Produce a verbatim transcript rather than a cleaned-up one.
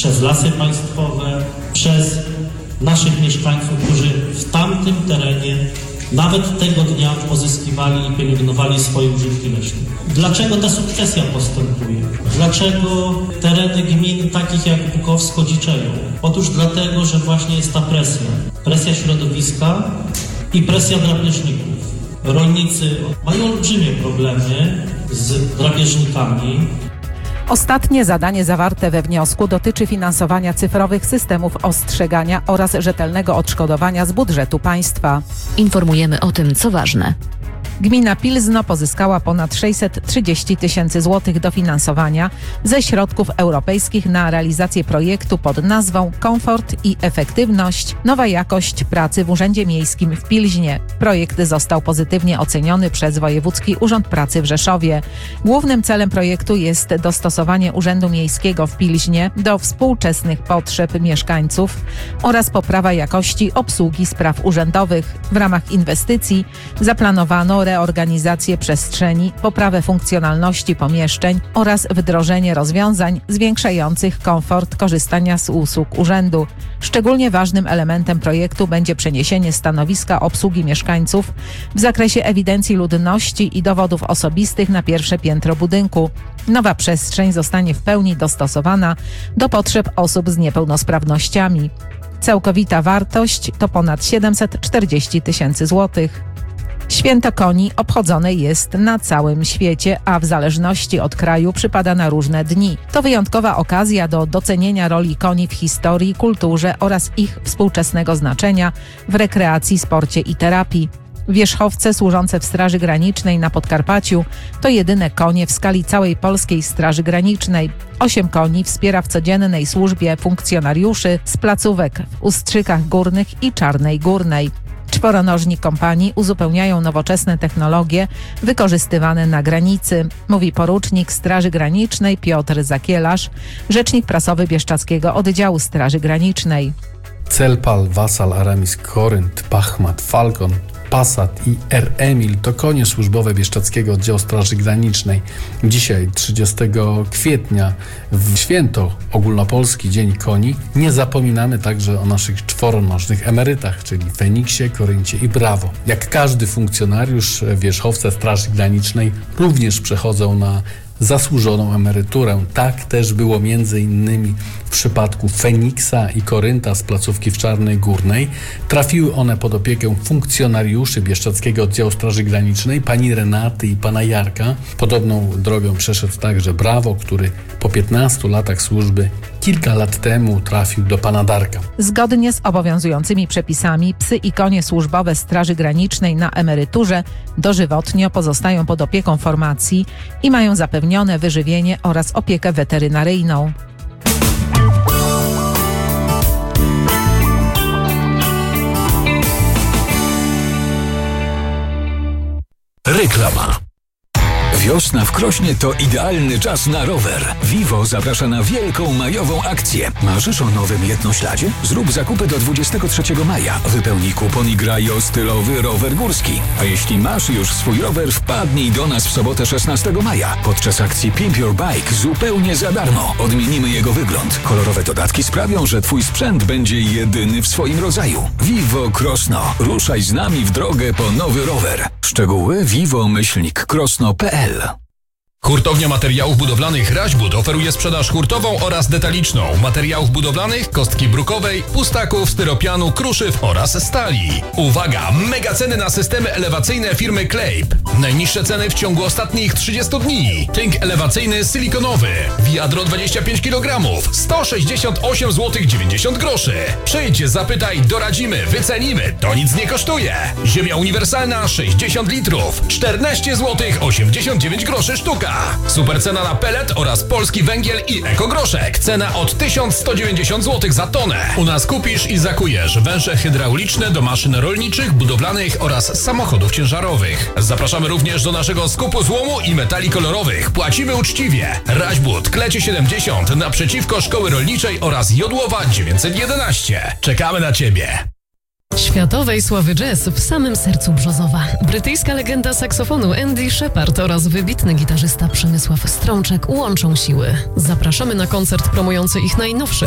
przez Lasy Państwowe, przez naszych mieszkańców, którzy w tamtym terenie nawet tego dnia pozyskiwali i pielęgnowali swoje użytki leśne. Dlaczego ta sukcesja postępuje? Dlaczego tereny gmin takich jak Bukowsko dziczeją? Otóż dlatego, że właśnie jest ta presja. Presja środowiska i presja drapieżników. Rolnicy mają olbrzymie problemy z drapieżnikami. Ostatnie zadanie zawarte we wniosku dotyczy finansowania cyfrowych systemów ostrzegania oraz rzetelnego odszkodowania z budżetu państwa. Informujemy o tym, co ważne. Gmina Pilzno pozyskała ponad sześćset trzydzieści tysięcy złotych dofinansowania ze środków europejskich na realizację projektu pod nazwą Komfort i efektywność – nowa jakość pracy w Urzędzie Miejskim w Pilźnie. Projekt został pozytywnie oceniony przez Wojewódzki Urząd Pracy w Rzeszowie. Głównym celem projektu jest dostosowanie Urzędu Miejskiego w Pilźnie do współczesnych potrzeb mieszkańców oraz poprawa jakości obsługi spraw urzędowych. W ramach inwestycji zaplanowano reorganizację przestrzeni, poprawę funkcjonalności pomieszczeń oraz wdrożenie rozwiązań zwiększających komfort korzystania z usług urzędu. Szczególnie ważnym elementem projektu będzie przeniesienie stanowiska obsługi mieszkańców w zakresie ewidencji ludności i dowodów osobistych na pierwsze piętro budynku. Nowa przestrzeń zostanie w pełni dostosowana do potrzeb osób z niepełnosprawnościami. Całkowita wartość to ponad siedemset czterdzieści tysięcy złotych. Święto koni obchodzone jest na całym świecie, a w zależności od kraju przypada na różne dni. To wyjątkowa okazja do docenienia roli koni w historii, kulturze oraz ich współczesnego znaczenia w rekreacji, sporcie i terapii. Wierzchowce służące w Straży Granicznej na Podkarpaciu to jedyne konie w skali całej Polskiej Straży Granicznej. Osiem koni wspiera w codziennej służbie funkcjonariuszy z placówek w Ustrzykach Górnych i Czarnej Górnej. Czworonożni kompanii uzupełniają nowoczesne technologie wykorzystywane na granicy, mówi porucznik Straży Granicznej Piotr Zakielarz, rzecznik prasowy Bieszczadzkiego Oddziału Straży Granicznej. Celpal, Wasal, Aramis, Korynt, Pachmat, Falcon, Passat i R. Emil to konie służbowe Bieszczadzkiego Oddziału Straży Granicznej. Dzisiaj, trzydziestego kwietnia, w święto ogólnopolski Dzień Koni, nie zapominamy także o naszych czworonożnych emerytach, czyli Feniksie, Koryncie i Brawo. Jak każdy funkcjonariusz, wierzchowce Straży Granicznej również przechodzą na zasłużoną emeryturę. Tak też było między innymi w przypadku Feniksa i Korynta z placówki w Czarnej Górnej. Trafiły one pod opiekę funkcjonariuszy Bieszczadzkiego Oddziału Straży Granicznej, pani Renaty i pana Jarka. Podobną drogę przeszedł także Brawo, który po piętnastu latach służby kilka lat temu trafił do pana Darka. Zgodnie z obowiązującymi przepisami psy i konie służbowe Straży Granicznej na emeryturze dożywotnio pozostają pod opieką formacji i mają zapewnione wyżywienie oraz opiekę weterynaryjną. Reklama. Wiosna w Krośnie to idealny czas na rower. Vivo zaprasza na wielką majową akcję. Marzysz o nowym jednośladzie? Zrób zakupy do dwudziestego trzeciego maja. Wypełnij kupon i graj o stylowy rower górski. A jeśli masz już swój rower, wpadnij do nas w sobotę szesnastego maja. Podczas akcji Pimp Your Bike zupełnie za darmo. Odmienimy jego wygląd. Kolorowe dodatki sprawią, że twój sprzęt będzie jedyny w swoim rodzaju. Vivo Krosno. Ruszaj z nami w drogę po nowy rower. Szczegóły vivo myślnik krosno kropka p l. Hurtownia Materiałów Budowlanych Raźbud oferuje sprzedaż hurtową oraz detaliczną materiałów budowlanych, kostki brukowej, pustaków, styropianu, kruszyw oraz stali. Uwaga! Mega ceny na systemy elewacyjne firmy Klejp. Najniższe ceny w ciągu ostatnich trzydziestu dni. Tynk elewacyjny silikonowy. Wiadro dwadzieścia pięć kilogramów. sto sześćdziesiąt osiem złotych dziewięćdziesiąt groszy. Przyjdź, zapytaj, doradzimy, wycenimy. To nic nie kosztuje. Ziemia uniwersalna sześćdziesiąt litrów. czternaście złotych osiemdziesiąt dziewięć groszy sztuka. Super cena na pelet oraz polski węgiel i ekogroszek. Cena od tysiąc sto dziewięćdziesiąt złotych za tonę. U nas kupisz i zakujesz węże hydrauliczne do maszyn rolniczych, budowlanych oraz samochodów ciężarowych. Zapraszamy również do naszego skupu złomu i metali kolorowych. Płacimy uczciwie. Raźbud, Klecie siedemdziesiąt naprzeciwko Szkoły Rolniczej oraz Jodłowa dziewięćset jedenaście. Czekamy na Ciebie. Światowej sławy jazz w samym sercu Brzozowa. Brytyjska legenda saksofonu Andy Shepard oraz wybitny gitarzysta Przemysław Strączek łączą siły. Zapraszamy na koncert promujący ich najnowszy